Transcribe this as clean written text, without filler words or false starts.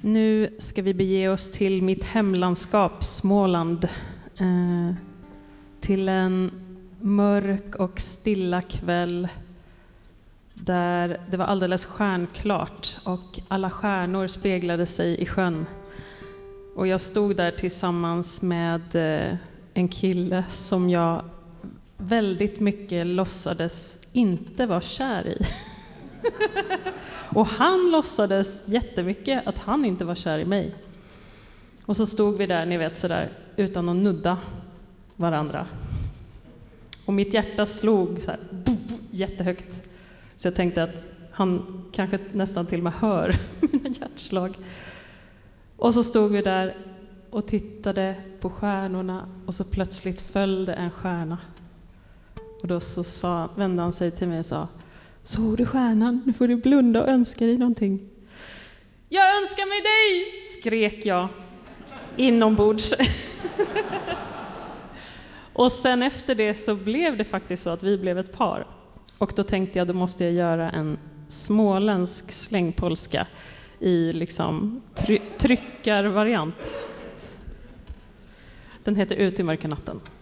Nu ska vi bege oss till mitt hemlandskap, Småland. Till en mörk och stilla kväll där det var alldeles stjärnklart och alla stjärnor speglade sig i sjön. Och jag stod där tillsammans med en kille som jag väldigt mycket låtsades inte vara kär i. Och han låtsades jättemycket att han inte var kär i mig. Och så stod vi där, ni vet, sådär, utan att nudda varandra. Och mitt hjärta slog så här, jättehögt. Så jag tänkte att han kanske nästan till och med hör mina hjärtslag. Och så stod vi där och tittade på stjärnorna och så plötsligt föll det en stjärna. Och då så vände han sig till mig och sa: "Såg du stjärnan? Nu får du blunda och önska dig någonting." "Jag önskar mig dig!" skrek jag inombords. Och sen efter det så blev det faktiskt så att vi blev ett par. Och då tänkte jag, då måste jag göra en småländsk slängpolska i liksom tryckarvariant. Den heter Ut i mörka natten.